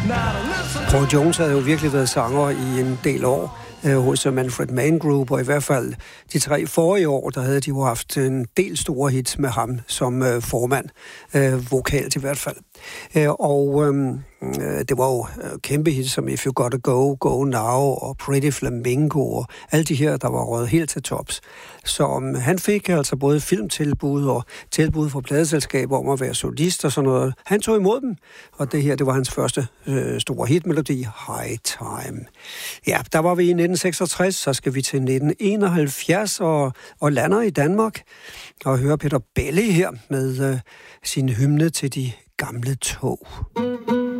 Paul Jones havde jo virkelig været sanger i en del år hos Manfred Mann Group, og i hvert fald de 3 forrige år, der havde de jo haft en del store hits med ham som formand, vokalt i hvert fald. Det var jo kæmpe hits som If You Gotta Go, Go Now og Pretty Flamingo og alle de her, der var røget helt til tops. Så han fik altså både filmtilbud og tilbud fra pladeselskaber om at være solist og sådan noget. Han tog imod dem, og det her, det var hans første store hitmelodi, High Time. Ja, der var vi i 1966, så skal vi til 1971 og lander i Danmark og høre Peter Belli her med sin hymne til de gamle tog.